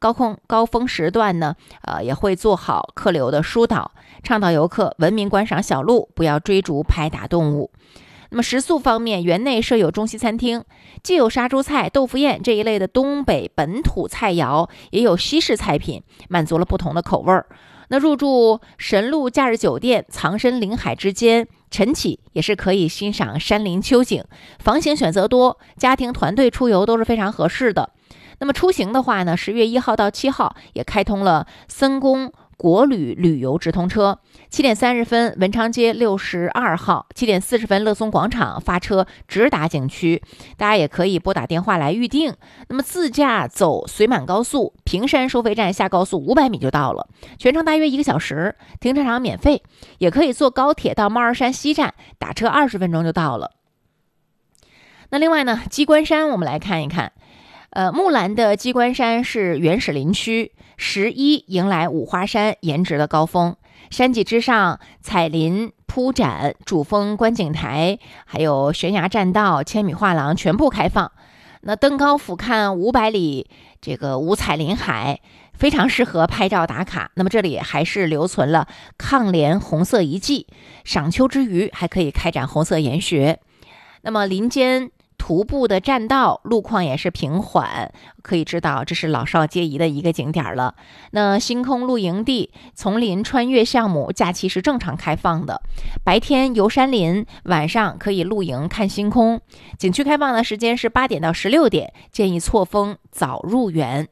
高峰时段呢，也会做好客流的疏导，倡导游客文明观赏小鹿，不要追逐拍打动物。那么食宿方面，园内设有中西餐厅，既有杀猪菜、豆腐宴这一类的东北本土菜肴，也有西式菜品，满足了不同的口味儿。那入住神鹿假日酒店，藏身临海之间，晨起也是可以欣赏山林秋景，房型选择多，家庭团队出游都是非常合适的。那么出行的话呢，10月1号到7号也开通了森宫国旅旅游直通车，7点30分文昌街62号，7点40分乐松广场发车直达景区，大家也可以拨打电话来预定。那么自驾走遂满高速，平山收费站下高速500米就到了，全程大约1个小时，停车场免费，也可以坐高铁到猫儿山西站，打车20分钟就到了。那另外呢，鸡冠山我们来看一看。木兰的鸡冠山是原始林区，11迎来五花山颜值的高峰，山脊之上彩林铺展，主峰观景台，还有悬崖栈道、千米画廊全部开放。那登高俯瞰500里这个五彩林海，非常适合拍照打卡。那么这里还是留存了抗联红色遗迹，赏秋之余还可以开展红色研学。那么林间徒步的栈道路况也是平缓，可以知道这是老少皆宜的一个景点了。那星空露营地丛林穿越项目假期是正常开放的，白天游山林，晚上可以露营看星空。景区开放的时间是8点到16点，建议错峰早入园。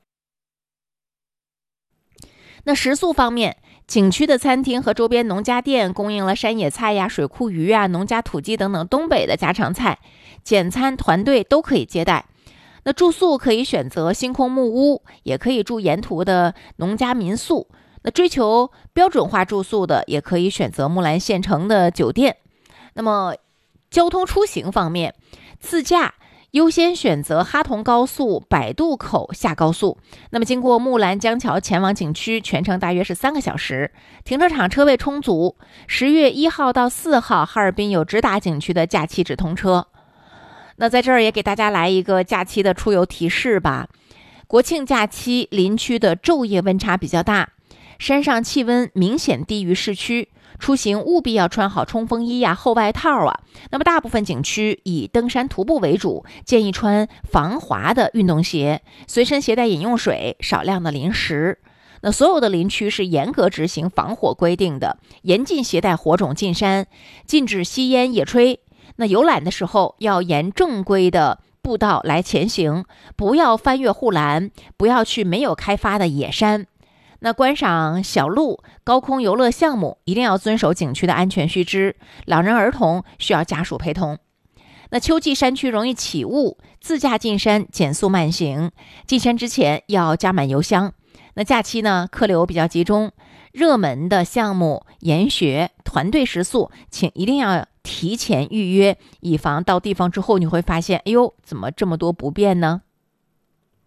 那食宿方面，景区的餐厅和周边农家店供应了山野菜呀、水库鱼啊、农家土鸡等等东北的家常菜，简餐团队都可以接待。那住宿可以选择星空木屋，也可以住沿途的农家民宿。那追求标准化住宿的，也可以选择木兰县城的酒店。那么交通出行方面，自驾优先选择哈同高速百渡口下高速，那么经过木兰江桥前往景区，全程大约是3个小时，停车场车位充足。10月1号到4号，哈尔滨有直达景区的假期直通车。那在这儿也给大家来一个假期的出游提示吧。国庆假期林区的昼夜温差比较大，山上气温明显低于市区，出行务必要穿好冲锋衣呀、厚外套啊。那么大部分景区以登山徒步为主，建议穿防滑的运动鞋，随身携带饮用水，少量的零食。那所有的林区是严格执行防火规定的，严禁携带火种进山，禁止吸烟野炊。那游览的时候要沿正规的步道来前行，不要翻越护栏，不要去没有开发的野山。那观赏小鹿、高空游乐项目一定要遵守景区的安全须知，老人儿童需要家属陪同。那秋季山区容易起雾，自驾进山减速慢行，进山之前要加满油箱。那假期呢，客流比较集中，热门的项目、研学、团队食宿，请一定要提前预约，以防到地方之后你会发现，哎呦，怎么这么多不便呢？